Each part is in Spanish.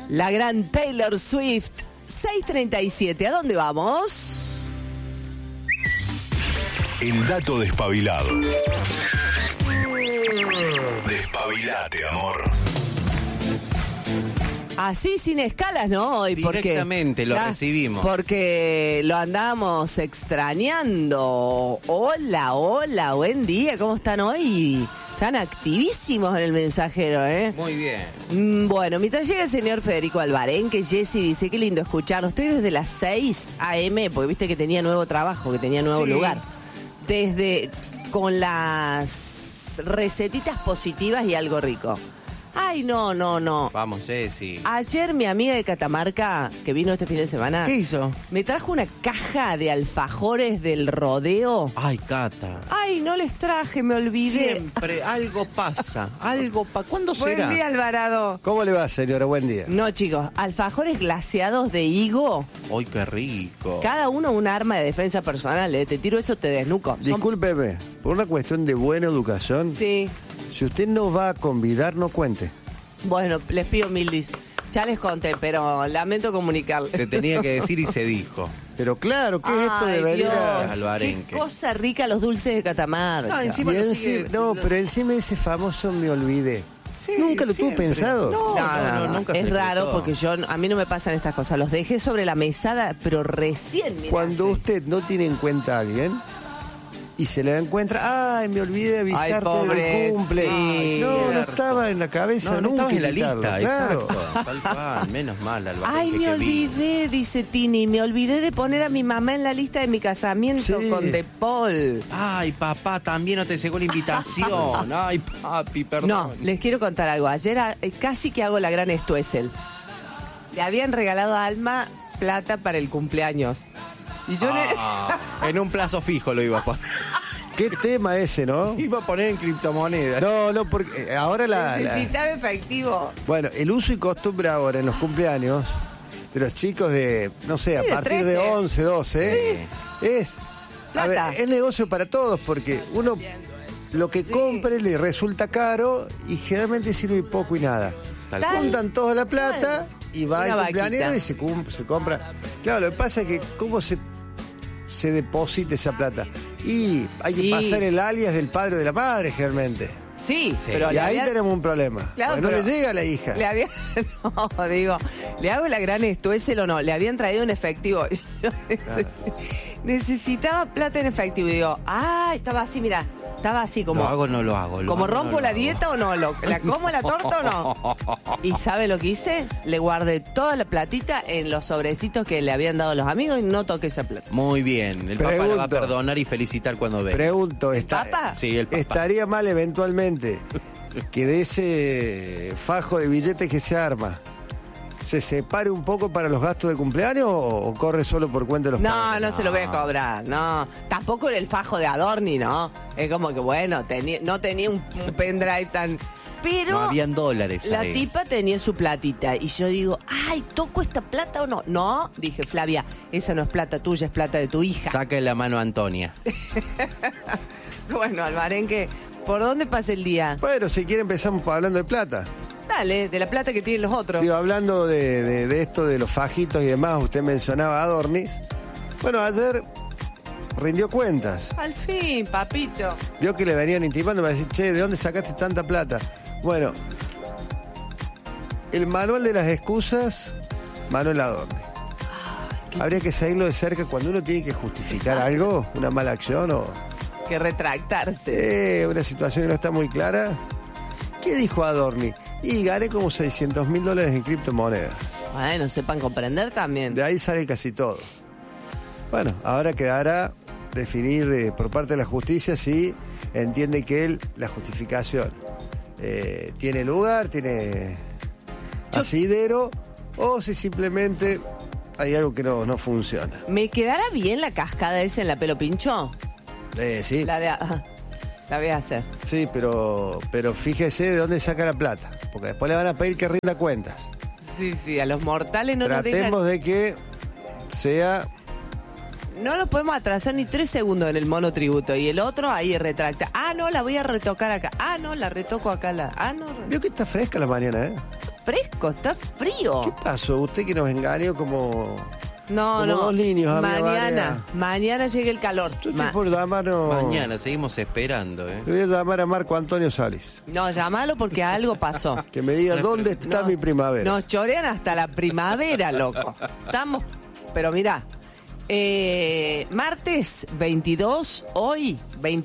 La gran Taylor Swift. 6:37. ¿A dónde vamos? El dato despabilado. Despabilate, amor. Así sin escalas, ¿no? Hoy, directamente lo recibimos. Porque lo andamos extrañando. Hola, buen día, ¿cómo están hoy? Están activísimos en el mensajero, ¿eh? Muy bien. Bueno, mientras llega el señor Federico Albarén, que Jessy dice, qué lindo escucharlo. Estoy desde las 6 a.m., porque viste que tenía nuevo trabajo, que tenía nuevo lugar. Desde con las recetitas positivas y algo rico. Ay, no. Vamos, Jessy. Ayer mi amiga de Catamarca, que vino este fin de semana... ¿Qué hizo? Me trajo una caja de alfajores del rodeo. Ay, Cata. Ay, no les traje, me olvidé. Siempre algo pasa. ¿Cuándo será? Buen día, Alvarado. ¿Cómo le va, señora? Buen día. No, chicos, alfajores glaseados de higo. ¡Ay, qué rico! Cada uno un arma de defensa personal, ¿eh? Te tiro eso, te desnuco. Discúlpeme, por una cuestión de buena educación, Sí. si usted no va a convidar, no cuente. Bueno, les pido mil ya les conté, pero lamento comunicarles. Se tenía que decir y se dijo. Pero claro, ¿qué es esto de Ay, venir a...? Dios, Albarenque. qué cosa rica los dulces de Catamarca. No, encima Y lo enci- sigue- pero encima ese famoso me olvidé. Sí, ¿Nunca lo tuvo siempre. pensado? No, nunca se es le raro cruzó. porque a mí no me pasan estas cosas. Los dejé sobre la mesada, pero recién. Mirá. Cuando usted no tiene en cuenta a alguien y se le encuentra, ay, me olvidé de avisarte pobre, del cumple. sí. Ay, no cierto. estaba en la cabeza, No nunca estabas en la invitarlo, lista, claro. exacto. Tal cual, menos mal, Albarenque. Ay, me que olvidé, dice Tini, me olvidé de poner a mi mamá en la lista de mi casamiento Sí. con De Paul. Ay, papá, también no te llegó la invitación. Ay, papi, perdón. No, les quiero contar algo. Ayer casi que hago la gran Estuesel. Le habían regalado a Alma plata para el cumpleaños. Y yo En un plazo fijo lo iba a poner. Qué tema ese, ¿no? Iba a poner en criptomonedas. No, porque ahora necesitaba efectivo. Bueno, el uso y costumbre ahora en los cumpleaños de los chicos de, no sé, a Sí, de partir 13. de 11, 12, es... A ver, Plata. es negocio para todos porque uno lo que compre le resulta caro y generalmente sirve poco y nada. Tal cual. Juntan toda la plata y va Una el cumpleañero vaquita. y se compra. Claro, lo que pasa es que cómo se deposita esa plata. Y hay que Y- pasar el alias del padre o de la madre generalmente. Sí, pero Y le ahí había- tenemos un problema. Claro, porque no pero le llega a la hija. Le había... No, digo, ¿le hago la gran Estuesel o no? Le habían traído en efectivo. Yo necesitaba plata en efectivo. Y digo, estaba así, mira. Estaba así como... ¿Lo hago o no lo hago? ¿Como rompo la dieta o no? ¿La como la torta o no? ¿Y sabe lo que hice? Le guardé toda la platita en los sobrecitos que le habían dado los amigos y no toqué esa plata. Muy bien. El papá la va a Pregunto. perdonar y felicitar cuando venga. Pregunto, ¿Papa? Sí, el papá. ¿estaría mal eventualmente que de ese fajo de billetes que se arma se separe un poco para los gastos de cumpleaños o corre solo por cuenta de los No, padres? no se lo voy a cobrar, no. Tampoco era el fajo de Adorni, ¿no? Es como que, bueno, no tenía un pendrive tan... Pero No habían dólares la ahí. tipa tenía su platita y yo digo, ay, ¿toco esta plata o no? No, dije, Flavia, esa no es plata tuya, es plata de tu hija. Saca la mano a Antonia. Bueno, Albarenque, ¿por dónde pasa el día? Bueno, si quiere empezamos hablando de plata. Dale, de la plata que tienen los otros. Digo, hablando de esto de los fajitos y demás, usted mencionaba a Adorni. Bueno, ayer rindió cuentas. Al fin, papito. Vio que le venían intimando, me decía, che, ¿de dónde sacaste tanta plata? Bueno, el manual de las excusas, Manuel Adorni. Habría que seguirlo de cerca cuando uno tiene que justificar algo, una mala acción o Que retractarse. una situación que no está muy clara. ¿Qué dijo Adorni? Y gané como $600.000 en criptomonedas. Bueno, sepan comprender también. De ahí sale casi todo. Bueno, ahora quedará definir por parte de la justicia si entiende que la justificación tiene lugar, tiene asidero, o si simplemente hay algo que no funciona. ¿Me quedará bien la cascada esa en la pelo pincho? Sí, La voy a hacer. sí, pero fíjese de dónde saca la plata, porque después le van a pedir que rinda cuentas. Sí, a los mortales no nos Tratemos dejan... de que sea... No nos podemos atrasar ni 3 segundos en el monotributo. Y el otro ahí retracta. La voy a retocar acá. No, la retoco acá. No, Vio que está fresca la mañana, ¿eh? fresco loco, está frío. ¿Qué pasó? Usted que nos engañó como No, dos niños, amiga mañana llega el calor. Yo estoy por llamarnos. Mañana seguimos esperando, Le voy a llamar a Marco Antonio Salis. No, llámalo porque algo pasó. Que me diga dónde está mi primavera. Nos chorean hasta la primavera, loco. Estamos, pero mirá, martes 22, hoy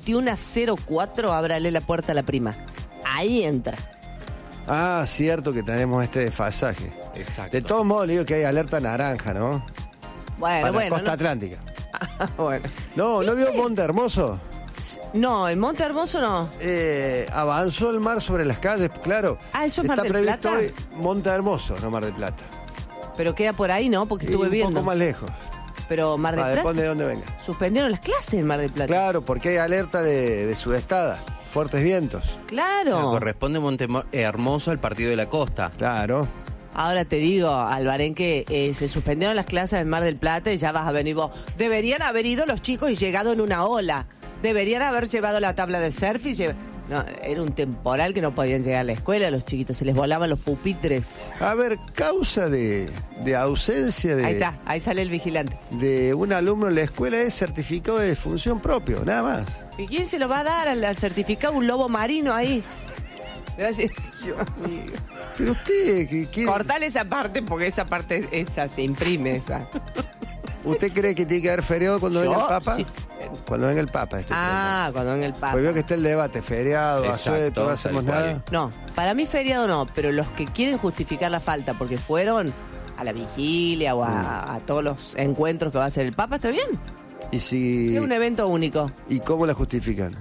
21:04, ábrale la puerta a la prima. Ahí entra. Ah, cierto que tenemos este desfasaje. Exacto. De todos modos, le digo que hay alerta naranja, ¿no? Bueno, Para la costa no. atlántica. Bueno. ¿No vio Monte Hermoso? No, el Monte Hermoso no. Avanzó el mar sobre las calles, claro. Ah, ¿eso es Mar Está del previsto Plata? hoy Monte Hermoso, no Mar del Plata. Pero queda por ahí, ¿no? Porque estuve un viendo. poco más lejos. Pero Mar del Plata. Depende de dónde venga. Suspendieron las clases en Mar del Plata. Claro, porque hay alerta de sudestada, fuertes vientos. Claro. Corresponde Monte Hermoso al partido de la costa. Claro. Ahora te digo, Albarén, que se suspendieron las clases en Mar del Plata y ya vas a venir vos. Deberían haber ido los chicos y llegado en una ola. Deberían haber llevado la tabla de surf y No, era un temporal que no podían llegar a la escuela los chiquitos, se les volaban los pupitres. A ver, causa de ausencia de... Ahí está, ahí sale el vigilante. De un alumno en la escuela es certificado de función propio, nada más. ¿Y quién se lo va a dar al certificado? Un lobo marino ahí. Le va a decir, Pero usted, ¿qué quiere? cortale esa parte porque esa parte, esa se imprime, esa. ¿Usted cree que tiene que haber feriado cuando venga el Papa? Sí. Cuando venga el Papa. Cuando venga el Papa. Pues veo que está el debate, feriado, Exacto, asueto, no tal hacemos cual. nada. No, para mí feriado no, pero los que quieren justificar la falta porque fueron a la vigilia o a todos los encuentros que va a hacer el Papa, ¿está bien? Y si... Es un evento único. ¿Y cómo la justifican?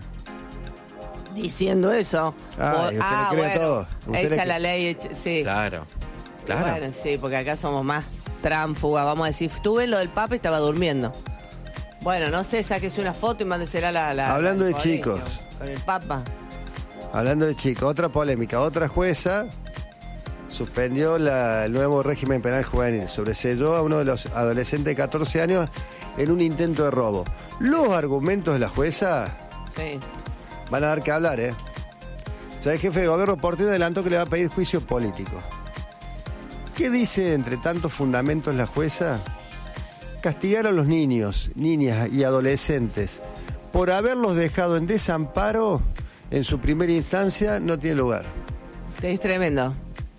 Diciendo eso. Ah, y usted le cree a todos. Usted Echa le la cree. ley, sí. Claro, claro. Bueno, sí, porque acá somos más tránfugas, vamos a decir. Estuve en lo del Papa y estaba durmiendo. Bueno, no sé, sáquese una foto y mándesela a la... Hablando al de colegio, chicos. Con el Papa. Hablando de chicos, otra polémica. Otra jueza suspendió el nuevo régimen penal juvenil. Sobreseyó a uno de los adolescentes de 14 años en un intento de robo. Los argumentos de la jueza Sí. van a dar que hablar, ¿eh? Ya el jefe de gobierno porteño adelantó que le va a pedir juicio político. ¿Qué dice entre tantos fundamentos la jueza? Castigar a los niños, niñas y adolescentes por haberlos dejado en desamparo en su primera instancia no tiene lugar. Es tremendo.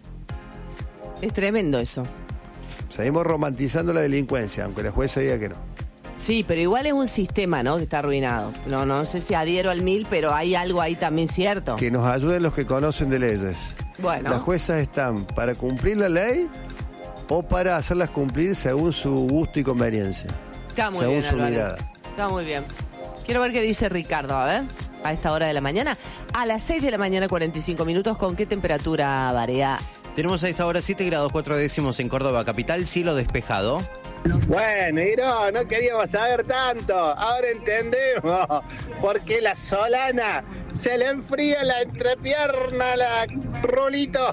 Es tremendo eso. Seguimos romantizando la delincuencia, aunque la jueza diga que no. Sí, pero igual es un sistema, ¿no? Que está arruinado. No sé si adhiero al 1000, pero hay algo ahí también cierto. Que nos ayuden los que conocen de leyes. Bueno. Las juezas están para cumplir la ley o para hacerlas cumplir según su gusto y conveniencia. Está muy según bien, su Álvarez. mirada. Está muy bien. Quiero ver qué dice Ricardo, a ver, a esta hora de la mañana. A las 6 de la mañana, 45 minutos, ¿con qué temperatura varía? Tenemos a esta hora 7 grados 4 décimos en Córdoba capital, cielo despejado. Bueno, Iro, no queríamos saber tanto. Ahora entendemos por qué la Solana se le enfría la entrepierna a la Rulito.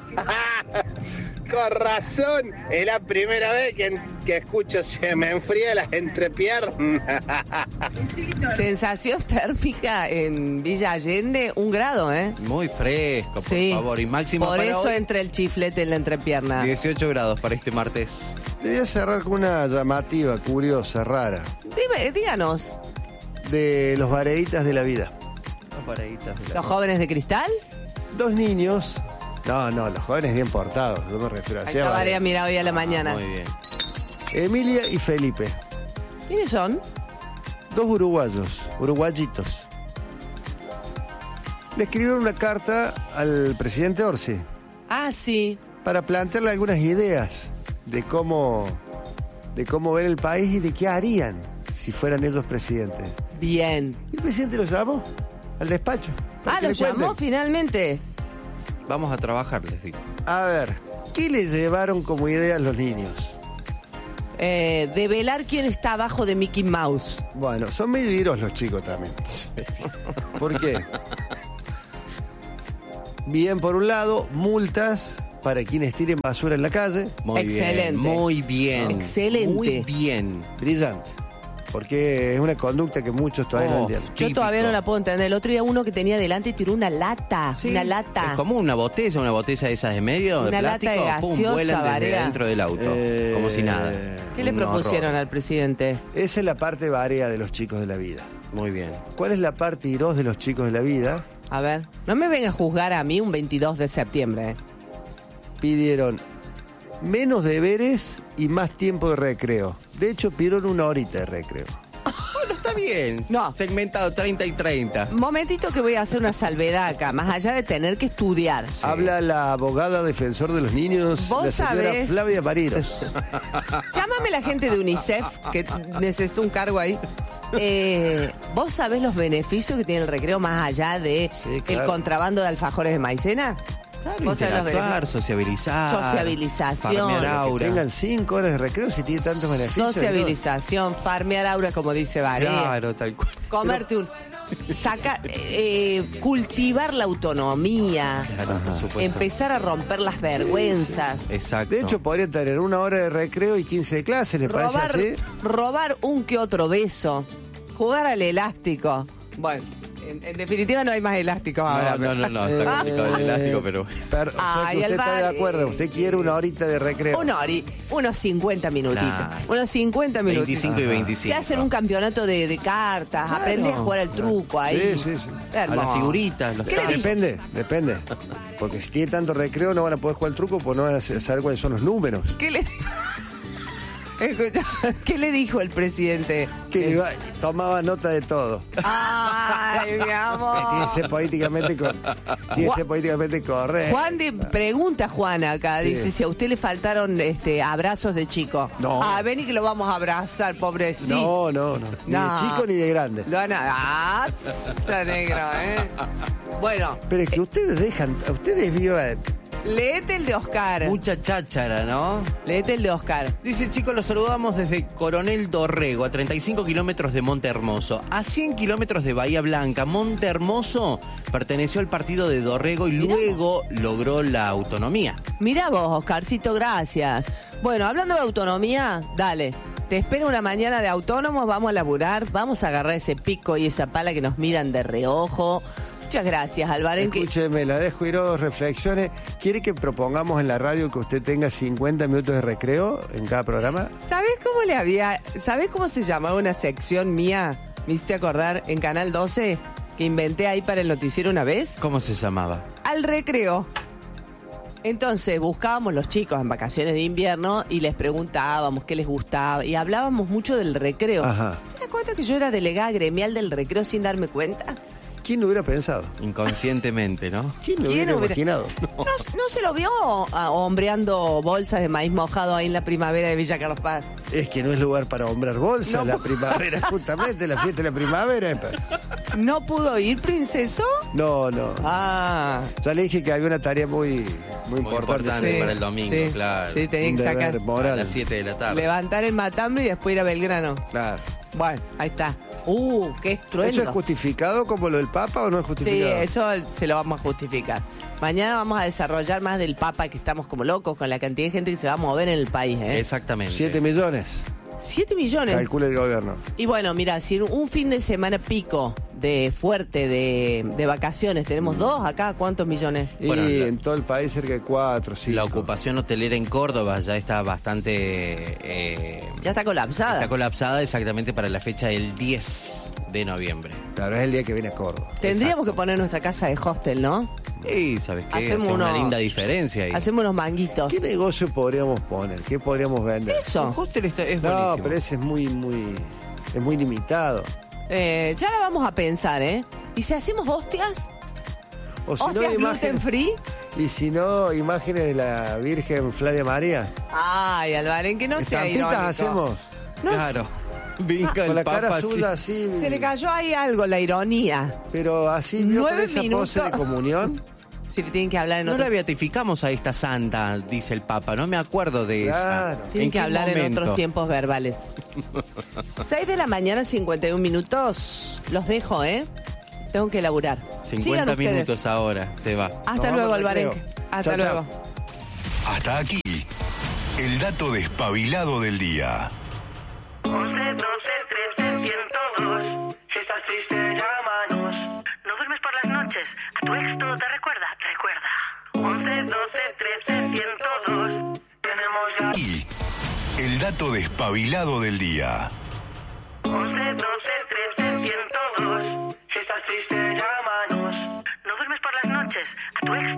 Con razón, es la primera vez que escucho se me enfría la entrepierna. Sensación térmica en Villa Allende, 1 grado, ¿eh? Muy fresco, por Sí. favor. Y máximo Por para eso hoy, entra el chiflete en la entrepierna. 18 grados para este martes. Debía cerrar con una llamativa, curiosa, rara, Díganos, de los vareitas de la vida. ¿los jóvenes de cristal? 2 niños. No, los jóvenes bien portados, yo me refiero Ahí así. está Varea, mira hoy a la mañana. Muy bien. Emilia y Felipe, ¿Quiénes son? 2 uruguayitos. Le escribieron una carta al presidente Orsi Ah, sí. para plantearle algunas ideas de cómo ver el país y de qué harían si fueran ellos presidentes. Bien. Y el presidente los llamó al despacho. para que ¿lo le cuenten. llamó finalmente? Vamos a trabajar, les digo. A ver, ¿qué le llevaron como ideas los niños? Develar quién está abajo de Mickey Mouse. Bueno, son medio iros los chicos también. ¿Por qué? Bien, por un lado, multas para quienes tiren basura en la calle. Muy Excelente. bien. Muy bien. Excelente. Muy bien. Brillante. porque es una conducta que muchos todavía no entienden. Yo Típico. todavía no la puedo entender. El otro día uno que tenía delante tiró una lata. Sí, Una lata. Es como una botella de esas de medio, Una de lata plástico, de pum, gaseosa, vuelan desde Varea. dentro del auto, como si nada. ¿Qué le Un propusieron horror. al presidente? Esa es la parte varia de los chicos de la vida. Muy bien. ¿Cuál es la parte iros de los chicos de la vida? A ver, no me venga a juzgar a mí un 22 de septiembre. Pidieron menos deberes y más tiempo de recreo. De hecho, pidieron 1 horita de recreo. Bueno, está bien. No. Segmentado 30 y 30. Momentito que voy a hacer una salvedad acá, más allá de tener que estudiar. Habla la abogada defensor de los niños, Vos la señora sabés. Flavia Marinos. Llámame la gente de UNICEF, que necesito un cargo ahí. ¿Vos sabés los beneficios que tiene el recreo más allá de Sí, claro. el contrabando de alfajores de maicena? ¿Vos sabés los Interactuar, beneficios? sociabilizar. Sociabilización. farmear Que Que aura. tengan 5 horas de recreo si tiene tantos beneficios. Sociabilización, farmear aura, como dice Varea. Claro, tal cual. Comerte un... cultivar la autonomía. Claro, por supuesto. Empezar a romper las vergüenzas. Exacto. De hecho, podría tener 1 hora de recreo y 15 de clase, ¿le parece así? Robar un que otro beso. Jugar al elástico. Bueno, en definitiva no hay más elástico ahora. No, está complicado el elástico, pero... Pero, o sea, que Ay, usted está de Alvar, acuerdo, usted quiere 1 horita de recreo. Unos 50 minutitos. Claro. Unos 50 minutitos. 25 y 25. Se hacen un campeonato de cartas, aprende a jugar al truco ahí. Sí, sí. A Hermoso. las figuritas, los ¿Qué le tazos. Depende. Porque si tiene tanto recreo no van a poder jugar el truco, pues no van a saber cuáles son los números. ¿Qué le... Escucha, ¿qué le dijo el presidente? Que tomaba nota de todo. Ay, mi Tiene amor. que ser políticamente correcto. Juan pregunta a Juan acá, Sí. dice si a usted le faltaron abrazos de chico. No. Ah, ven y que lo vamos a abrazar, pobrecito. No. Ni de chico ni de grande. Lo van a... ¡Ah, tsa, negro, Bueno, Pero es que ustedes vivan. léete el de Oscar. Mucha cháchara, ¿no? Léete el de Oscar. Dice, chicos, los saludamos desde Coronel Dorrego, a 35 kilómetros de Monte Hermoso. A 100 kilómetros de Bahía Blanca, Monte Hermoso perteneció al partido de Dorrego y luego logró la autonomía. Mirá vos, Oscarcito, gracias. Bueno, hablando de autonomía, dale. Te espero una mañana de autónomos, vamos a laburar, vamos a agarrar ese pico y esa pala que nos miran de reojo. Muchas gracias, Alvarenque. Escúcheme, la dejo ir a reflexiones. ¿Quiere que propongamos en la radio que usted tenga 50 minutos de recreo en cada programa? ¿Sabés cómo se llamaba una sección mía? Me hiciste acordar en Canal 12 que inventé ahí para el noticiero una vez. ¿Cómo se llamaba? Al recreo. Entonces buscábamos los chicos en vacaciones de invierno y les preguntábamos qué les gustaba y hablábamos mucho del recreo. Ajá. ¿Se das cuenta que yo era delegada gremial del recreo sin darme cuenta? ¿Quién lo hubiera pensado? Inconscientemente, ¿no? ¿Quién lo ¿Quién hubiera hubiera- imaginado? ¿No se lo vio hombreando bolsas de maíz mojado ahí en la primavera de Villa Carlos Paz? Es que no es lugar para hombrar bolsas. No, La primavera, justamente, la fiesta de la primavera. ¿No pudo ir, princeso? No. Ah, Ya le dije que había una tarea muy importante. importante. sí, para el domingo, sí, claro. Sí, tenía Un que sacar, deber A moral. las 7 de la tarde. levantar el matambre y después ir a Belgrano. Claro. Bueno, ahí está. Qué estruendo. ¿Eso es justificado como lo del Papa o no es Sí, justificado? eso se lo vamos a justificar. Mañana vamos a desarrollar más del Papa, que estamos como locos con la cantidad de gente que se va a mover en el país. Exactamente. 7 millones, 7 millones. calcula el gobierno. Y bueno, mira, si un fin de semana pico de fuerte de vacaciones tenemos 2 acá, ¿cuántos millones? Y Bueno, en todo el país cerca de 4, 5. La ocupación hotelera en Córdoba ya está bastante... Ya está colapsada. está colapsada exactamente para la fecha del 10 de noviembre. Claro, es el día que viene a Córdoba. Tendríamos Exacto. que poner nuestra casa de hostel, ¿no? Y ¿sabes qué? Hacemos Hace una unos- linda diferencia ahí. Hacemos unos manguitos. ¿Qué negocio podríamos poner? ¿Qué podríamos vender? Eso. El hostel es No, buenísimo. pero ese es muy limitado. Ya la vamos a pensar, ¿eh? ¿Y si hacemos hostias? O si no, ¿Hostias gluten free? Y si no, imágenes de la Virgen Flavia María. Ay, Alvaren, que no sea Estampitas irónico. hacemos. No Claro. Vinca Con el la cara Papa, azul sí. así. Se le cayó ahí algo, la ironía. Pero así vio 9 con esa minutos. pose de comunión. Si le tienen que hablar en No otro... la beatificamos a esta santa, dice el Papa. No me acuerdo de Claro. esa. Tienen que qué hablar en momento? otros tiempos verbales. 6 de la mañana, 51 minutos. Los dejo, ¿eh? Tengo que laburar. 50 Sigan ustedes. minutos ahora, se va. Hasta Nos luego, vamos al Alvarenque. recreo. Hasta Chau, luego. chau. Hasta aquí, el dato despabilado del día. 11, 12, 13. Tu ex todo te recuerda. 11, 12, 13, 102. Tenemos ya. Y el dato despabilado del día. 11, 12, 13, 102. Si estás triste, llámanos. No duermes por las noches. A tu ex